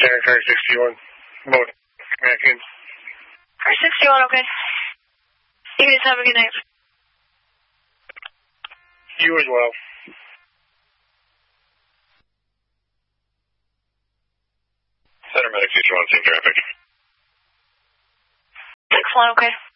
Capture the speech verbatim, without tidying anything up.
Center car sixty-one. Both. Raccoons. Car sixty-one, okay. You guys have a good night. You as well. Center Medic sixty-one, same traffic. six one, okay.